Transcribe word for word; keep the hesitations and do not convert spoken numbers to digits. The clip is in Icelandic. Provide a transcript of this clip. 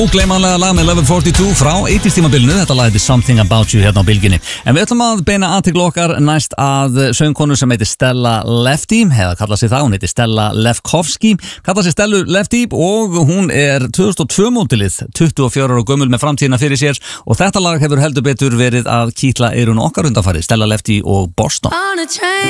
Ógleymanlega lag með eleven forty-two frá eighties tímabilinu. Þetta lag heitir Something About You hérna á bylginni. En við ætlum að beina athygli okkar næst að söngkonu sem heitir Stella Lefty, eða kalla sig það, hún heitir Stella Lefkovsky, kalla sig Stellu Lefty og hún er tvö þúsund og tvö mótilið, tuttugu og fjögurra ára gömul með framtíðina fyrir sér og þetta lag hefur heldur betur verið að kýtla eyrun okkar undanfarið, Stella Lefty og Boston.